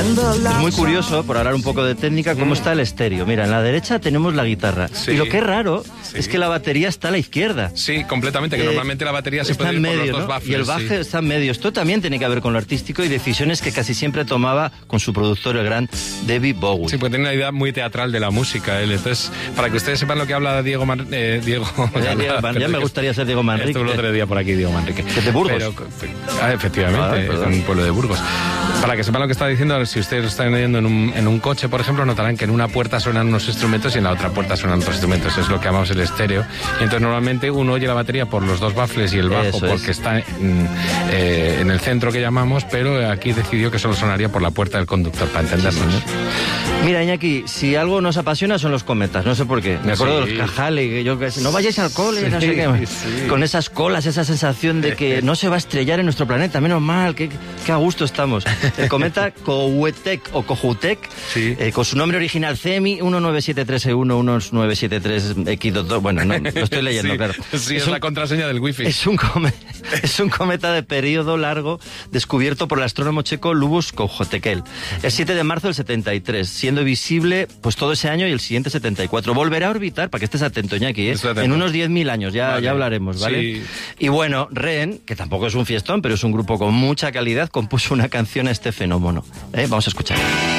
Es muy curioso, por hablar un poco de técnica, cómo está el estéreo. Mira, en la derecha tenemos la guitarra. Sí. Y lo que es raro es que la batería está a la izquierda. Sí, completamente, que normalmente la batería se puede ir por los dos baffles. Y el baje está en medio. Esto también tiene que ver con lo artístico y decisiones que casi siempre tomaba con su productor, el gran David Bowie. Sí, pues tiene una idea muy teatral de la música, él. Entonces, para que ustedes sepan lo que habla Diego ya me gustaría ser Diego Manrique. Estuvo el otro día por aquí, Diego Manrique. ¿De Burgos? Efectivamente, es un pueblo de Burgos. Para que sepan lo que está diciendo, si ustedes lo están oyendo en un coche, por ejemplo, notarán que en una puerta suenan unos instrumentos y en la otra puerta suenan otros instrumentos. Es lo que llamamos el estéreo. Y entonces normalmente uno oye la batería por los dos baffles y el bajo porque está en el centro que llamamos, pero aquí decidió que solo sonaría por la puerta del conductor, para entendernos. Mira, Iñaki, si algo nos apasiona son los cometas, no sé por qué. Me acuerdo de los Cajales, que yo no vayáis al cole, no sé qué. Sí. Con esas colas, esa sensación de que no se va a estrellar en nuestro planeta, menos mal, qué a gusto estamos. El cometa Kohoutek o Kohoutek, con su nombre original CEMI 1973E1-1973X22, bueno, no, lo estoy leyendo, claro. Sí, es la contraseña del wifi. Es un cometa de periodo largo descubierto por el astrónomo checo Lubos Kohoutek el 7 de marzo del 73, siendo visible pues todo ese año y el siguiente 74. Volverá a orbitar, para que estés atento, Iñaki, en unos 10.000 años, ya hablaremos, ¿vale? Sí. Y bueno, Ren, que tampoco es un fiestón, pero es un grupo con mucha calidad, compuso una canción a este fenómeno. Vamos a escuchar.